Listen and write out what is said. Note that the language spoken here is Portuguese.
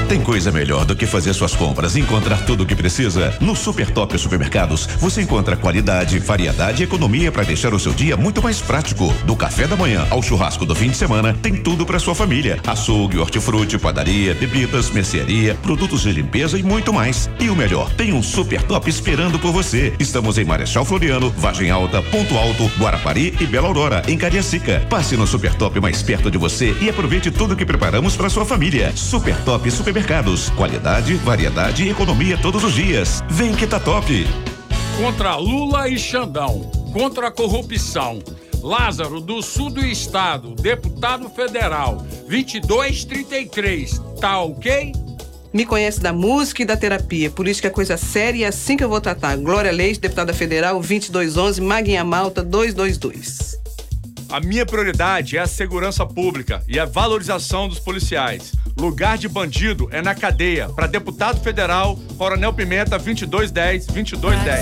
Tem coisa melhor do que fazer suas compras e encontrar tudo o que precisa? No Super Top Supermercados, você encontra qualidade, variedade e economia para deixar o seu dia muito mais prático. Do café da manhã ao churrasco do fim de semana, tem tudo para sua família. Açougue, hortifruti, padaria, bebidas, mercearia, produtos de limpeza e muito mais. E o melhor, tem um Super Top esperando por você. Estamos em Marechal Floriano, Vargem Alta, Ponto Alto, Guarapari e Bela Aurora, em Cariacica. Passe no Super Top mais perto de você e aproveite tudo que preparamos para sua família. Super Top Supermercados. Qualidade, variedade e economia todos os dias. Vem que tá top. Contra Lula e Xandão. Contra a corrupção. Lázaro, do sul do estado, deputado federal, 2233. Tá ok? Me conhece da música e da terapia, por isso que é coisa séria e é assim que eu vou tratar. Glória Leite, deputada federal, 2211, Maguinha Malta, 222. A minha prioridade é a segurança pública e a valorização dos policiais. Lugar de bandido é na cadeia. Para deputado federal, Coronel Pimenta, 2210, 2210.